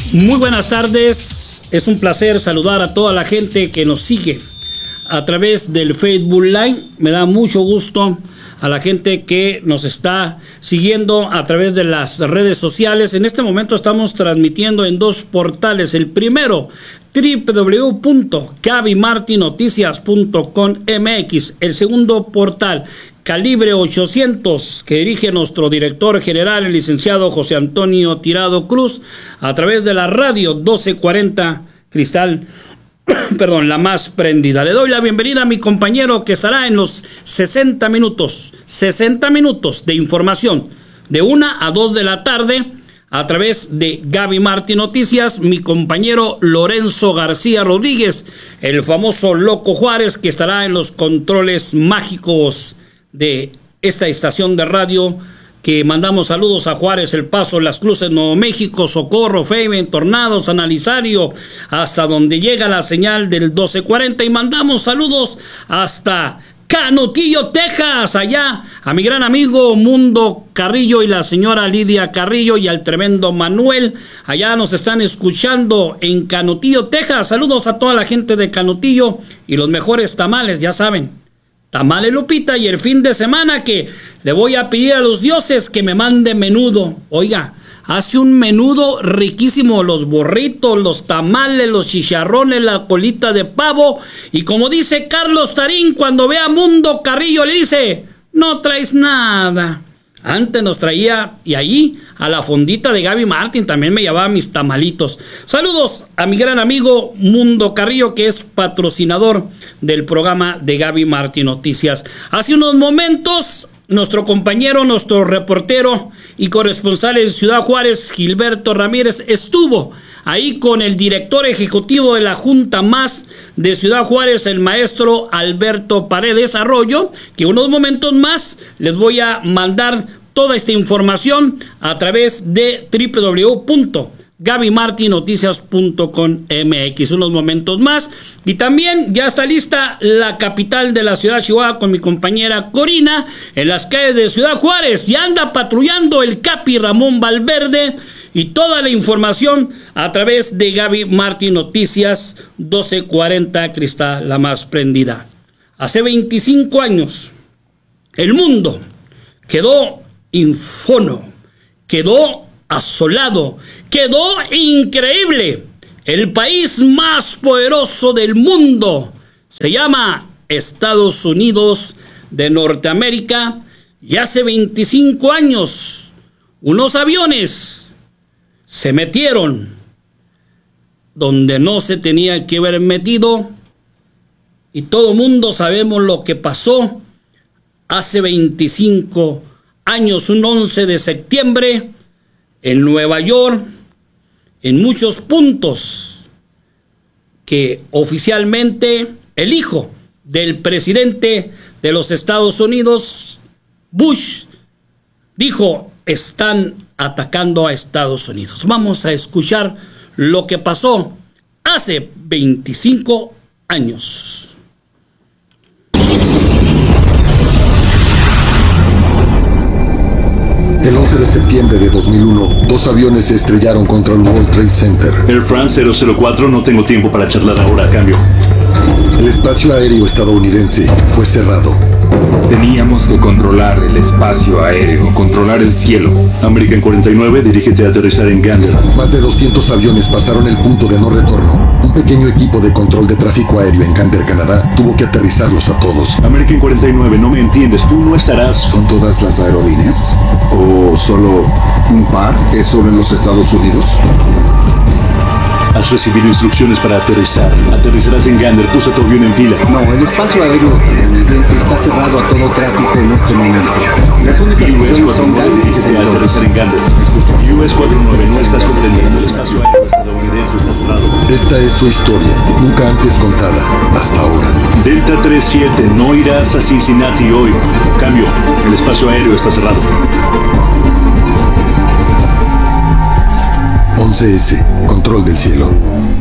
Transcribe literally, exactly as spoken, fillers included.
Muy buenas tardes, es un placer saludar a toda la gente que nos sigue a través del Facebook Live. Me da mucho gusto a la gente que nos está siguiendo a través de las redes sociales. En este momento estamos transmitiendo en dos portales. El primero, doble u doble u doble u punto gaby martin noticias punto com m x. El segundo portal, Calibre ochocientos, que dirige nuestro director general, el licenciado José Antonio Tirado Cruz, a través de la radio doce cuarenta Cristal, perdón, la más prendida. Le doy la bienvenida a mi compañero que estará en los sesenta minutos, sesenta minutos de información, de una a dos de la tarde, a través de Gaby Martin Noticias, mi compañero Lorenzo García Rodríguez, el famoso Loco Juárez, que estará en los controles mágicos de esta estación de radio, que mandamos saludos a Juárez, El Paso, Las Cruces, Nuevo México, Socorro, Feiben, Tornado, San Alisario, hasta donde llega la señal del doce cuarenta, y mandamos saludos hasta Canutillo, Texas, allá a mi gran amigo Mundo Carrillo y la señora Lidia Carrillo y al tremendo Manuel, allá nos están escuchando en Canutillo, Texas. Saludos a toda la gente de Canutillo y los mejores tamales, ya saben. Tamales Lupita, y el fin de semana que le voy a pedir a los dioses que me mande menudo. Oiga, hace un menudo riquísimo, los burritos, los tamales, los chicharrones, la colita de pavo. Y como dice Carlos Tarín, cuando ve a Mundo Carrillo le dice, no traes nada. Antes nos traía, y ahí a la fondita de Gaby Martin también me llevaba mis tamalitos. Saludos a mi gran amigo Mundo Carrillo, que es patrocinador del programa de Gaby Martin Noticias. Hace unos momentos, nuestro compañero, nuestro reportero y corresponsal en Ciudad Juárez, Gilberto Ramírez, estuvo ahí con el director ejecutivo de la Junta Más de Ciudad Juárez, el maestro Alberto Paredes Arroyo, que unos momentos más les voy a mandar toda esta información a través de doble u doble u doble u punto gaby martin noticias punto com m x. Unos momentos más. Y también ya está lista la capital de la ciudad de Chihuahua con mi compañera Corina en las calles de Ciudad Juárez. Ya anda patrullando el Capi Ramón Valverde, y toda la información a través de Gaby Martin Noticias doce cuarenta Cristal, la más prendida. Hace veinticinco años el mundo quedó infono, quedó asolado, quedó increíble. El país más poderoso del mundo se llama Estados Unidos de Norteamérica, y hace veinticinco años unos aviones se metieron donde no se tenía que haber metido, y todo mundo sabemos lo que pasó hace veinticinco años, un once de septiembre, en Nueva York, en muchos puntos que oficialmente el hijo del presidente de los Estados Unidos, Bush, dijo, están atacando a Estados Unidos. Vamos a escuchar lo que pasó hace veinticinco años. El once de septiembre de dos mil uno, dos aviones se estrellaron contra el World Trade Center. Air France cero cero cuatro, no tengo tiempo para charlar ahora, a cambio. El espacio aéreo estadounidense fue cerrado. Teníamos que controlar el espacio aéreo, controlar el cielo. American cuarenta y nueve, dirígete a aterrizar en Gander. Más de doscientos aviones pasaron el punto de no retorno. Un pequeño equipo de control de tráfico aéreo en Gander, Canadá, tuvo que aterrizarlos a todos. American cuarenta y nueve, no me entiendes, tú no estarás... ¿Son todas las aerolíneas? ¿O solo un par es solo en los Estados Unidos? Has recibido instrucciones para aterrizar. Aterrizarás en Gander, puso tu avión en fila. No, el espacio aéreo estadounidense está cerrado a todo tráfico en este momento. Las únicas opciones son Gander y Centro. Aterrizar en Gander. U S cuarenta y nueve, no estás comprendiendo. El espacio aéreo estadounidense está cerrado. Esta es su historia, nunca antes contada, hasta ahora. Delta treinta y siete, no irás a Cincinnati hoy. Cambio, el espacio aéreo está cerrado. once ese, control del cielo.